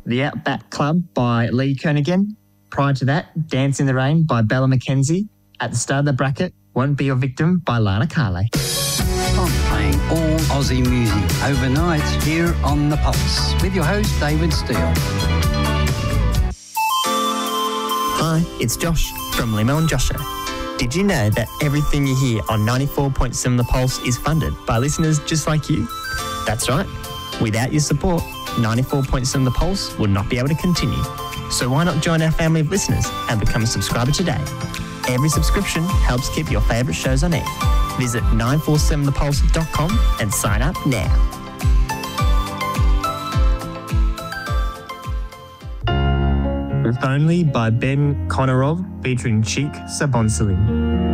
The Outback Club by Lee Kernaghan. Prior to that, Dance in the Rain by Bella McKenzie. At the start of the bracket, Won't Be Your Victim by Lana Carley. I'm playing all Aussie music overnight here on The Pulse with your host, David Steele. Hi, it's Josh from Limo and Josho. Did you know that everything you hear on 94.7 The Pulse is funded by listeners just like you? That's right. Without your support, 94.7 The Pulse would not be able to continue. So why not join our family of listeners and become a subscriber today? Every subscription helps keep your favourite shows on air. Visit 947thepulse.com and sign up now. If Only by Ben Konarov featuring Cheek Sabonsaling.